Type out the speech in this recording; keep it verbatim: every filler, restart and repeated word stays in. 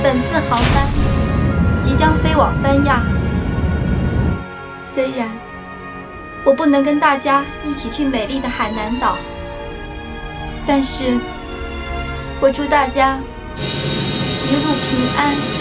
本次航班即将飞往三亚。虽然我不能跟大家一起去美丽的海南岛，但是我祝大家一路平安。